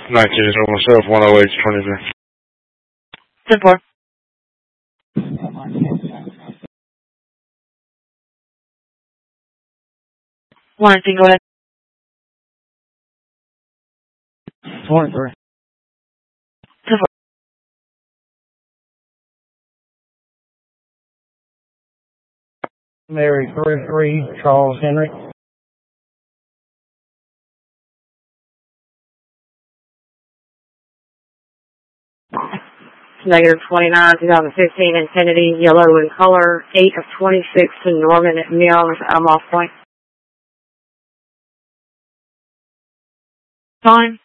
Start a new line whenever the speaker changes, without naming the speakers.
19 is on myself, 108-23.
10-4. 119, go ahead.
23.
10-4.
Mary 3-3, Charles Henry.
Negative 29, 2015 Infinity, yellow in color, 8 of 26 to Norman at Neon. I'm off point. Time.